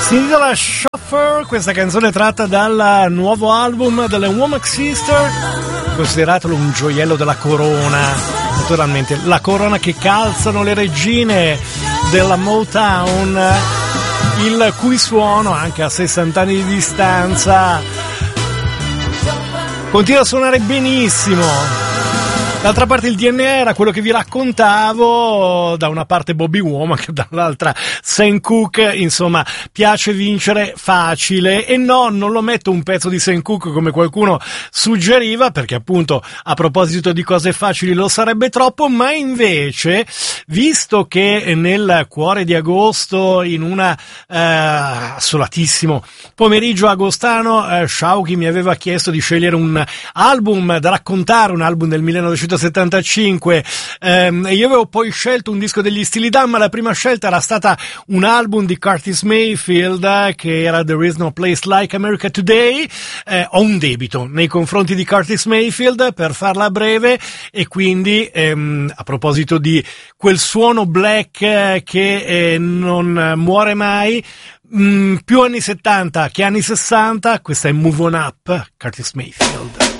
Si intitola Chauffeur, questa canzone tratta dal nuovo album delle Womack Sister, consideratelo un gioiello della corona, naturalmente la corona che calzano le regine della Motown, il cui suono anche a 60 anni di distanza continua a suonare benissimo. D'altra parte il DNA era quello che vi raccontavo, da una parte Bobby Womack, dall'altra Sam Cooke, insomma piace vincere facile, e no, non lo metto un pezzo di Sam Cooke come qualcuno suggeriva, perché appunto a proposito di cose facili lo sarebbe troppo, ma invece, visto che nel cuore di agosto, in una assolatissimo pomeriggio agostano, Sciauchi mi aveva chiesto di scegliere un album da raccontare, un album del 1975, e io avevo poi scelto un disco degli Steely Dan, ma la prima scelta era stata un album di Curtis Mayfield, che era There Is No Place Like America Today. Ho un debito nei confronti di Curtis Mayfield, per farla breve, e quindi a proposito di quel suono black che non muore mai, più anni 70 che anni 60, questa è Move On Up, Curtis Mayfield.